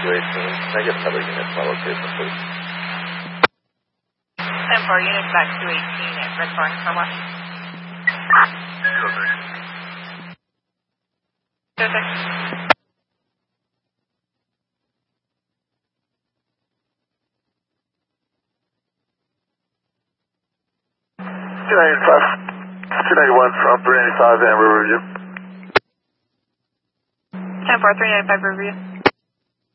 218. Can I get another unit to my location, please? 10-4, unit back 218 at Red Barn Car Wash. 291 from 395 and Riverview. 10-4, 395 Riverview.